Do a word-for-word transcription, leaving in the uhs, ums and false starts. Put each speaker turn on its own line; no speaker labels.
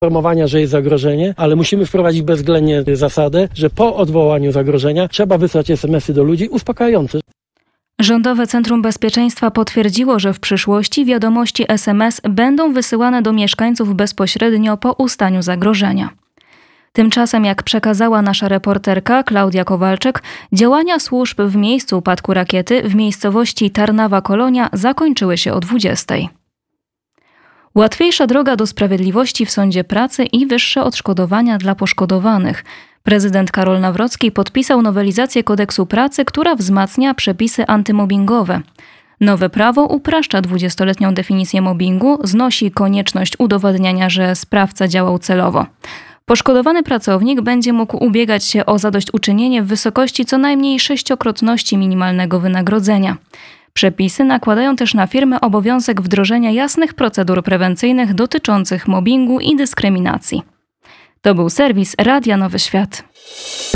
informowania, że jest zagrożenie, ale musimy wprowadzić bezwzględnie zasadę, że po odwołaniu zagrożenia trzeba wysłać es em esy do ludzi uspokajające.
Rządowe Centrum Bezpieczeństwa potwierdziło, że w przyszłości wiadomości es em es będą wysyłane do mieszkańców bezpośrednio po ustaniu zagrożenia. Tymczasem, jak przekazała nasza reporterka Klaudia Kowalczyk, działania służb w miejscu upadku rakiety w miejscowości Tarnawa-Kolonia zakończyły się o dwudziestej. Łatwiejsza droga do sprawiedliwości w sądzie pracy i wyższe odszkodowania dla poszkodowanych. Prezydent Karol Nawrocki podpisał nowelizację kodeksu pracy, która wzmacnia przepisy antymobbingowe. Nowe prawo upraszcza dwudziestoletnią definicję mobbingu, znosi konieczność udowadniania, że sprawca działał celowo. Poszkodowany pracownik będzie mógł ubiegać się o zadośćuczynienie w wysokości co najmniej sześciokrotności minimalnego wynagrodzenia. Przepisy nakładają też na firmy obowiązek wdrożenia jasnych procedur prewencyjnych dotyczących mobbingu i dyskryminacji. To był serwis Radia Nowy Świat.